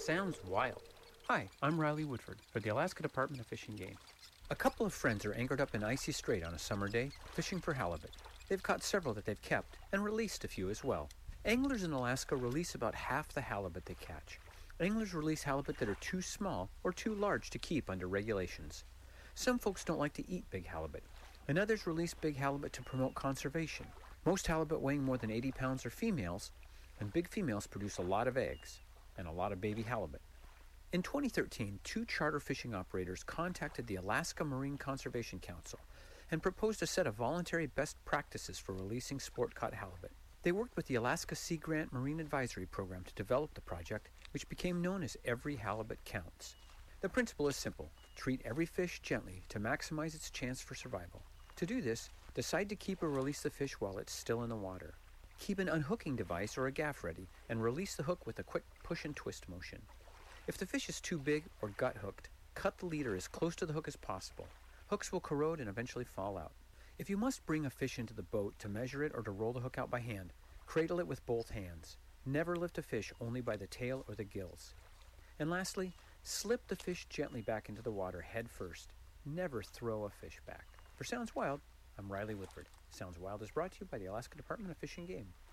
Sounds wild. Hi, I'm Riley Woodford for the Alaska Department of Fish and Game. A couple of friends are anchored up in Icy Strait on a summer day, fishing for halibut. They've caught several that they've kept, and released a few as well. Anglers in Alaska release about half the halibut they catch. Anglers release halibut that are too small or too large to keep under regulations. Some folks don't like to eat big halibut, and others release big halibut to promote conservation. Most halibut weighing more than 80 pounds are females, and big females produce a lot of eggs and a lot of baby halibut. In 2013, 2 charter fishing operators contacted the Alaska Marine Conservation Council and proposed a set of voluntary best practices for releasing sport-caught halibut. They worked with the Alaska Sea Grant Marine Advisory Program to develop the project, which became known as Every Halibut Counts. The principle is simple: treat every fish gently to maximize its chance for survival. To do this, decide to keep or release the fish while it's still in the water. Keep an unhooking device or a gaff ready and release the hook with a quick push and twist motion. If the fish is too big or gut hooked, cut the leader as close to the hook as possible. Hooks will corrode and eventually fall out. If you must bring a fish into the boat to measure it or to roll the hook out by hand, cradle it with both hands. Never lift a fish only by the tail or the gills. And lastly, slip the fish gently back into the water head first. Never throw a fish back. For Sounds Wild, I'm Riley Woodford. Sounds Wild is brought to you by the Alaska Department of Fish and Game.